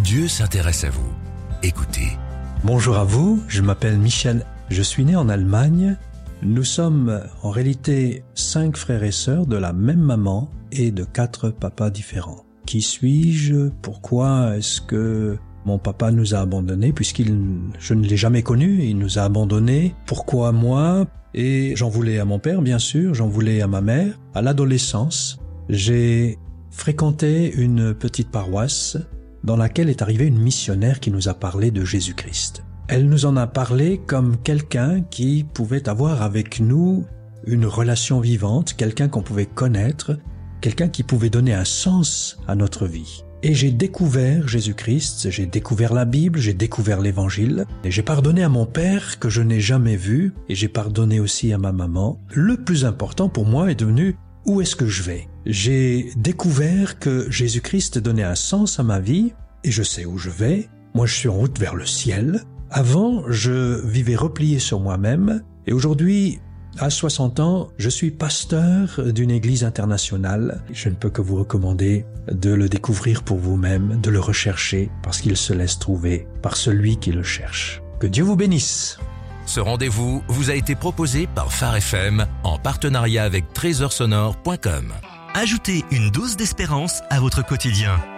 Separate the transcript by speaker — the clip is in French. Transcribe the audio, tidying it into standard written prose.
Speaker 1: Dieu s'intéresse à vous. Écoutez.
Speaker 2: Bonjour à vous, je m'appelle Michel. Je suis né en Allemagne. Nous sommes en réalité 5 frères et sœurs de la même maman et de 4 papas différents. Qui suis-je? Pourquoi est-ce que mon papa nous a abandonnés je ne l'ai jamais connu, il nous a abandonnés. Pourquoi moi? Et j'en voulais à mon père, bien sûr, j'en voulais à ma mère. À l'adolescence, j'ai fréquenté une petite paroisse dans laquelle est arrivée une missionnaire qui nous a parlé de Jésus-Christ. Elle nous en a parlé comme quelqu'un qui pouvait avoir avec nous une relation vivante, quelqu'un qu'on pouvait connaître, quelqu'un qui pouvait donner un sens à notre vie. Et j'ai découvert Jésus-Christ, j'ai découvert la Bible, j'ai découvert l'Évangile, et j'ai pardonné à mon père que je n'ai jamais vu, et j'ai pardonné aussi à ma maman. Le plus important pour moi est devenu « Où est-ce que je vais ?» J'ai découvert que Jésus-Christ donnait un sens à ma vie, et je sais où je vais. Moi, je suis en route vers le ciel. Avant, je vivais replié sur moi-même, et aujourd'hui, à 60 ans, je suis pasteur d'une église internationale. Je ne peux que vous recommander de le découvrir pour vous-même, de le rechercher, parce qu'il se laisse trouver par celui qui le cherche. Que Dieu vous bénisse.
Speaker 1: Ce rendez-vous vous a été proposé par Phare FM en partenariat avec trésorsonore.com.
Speaker 3: Ajoutez une dose d'espérance à votre quotidien.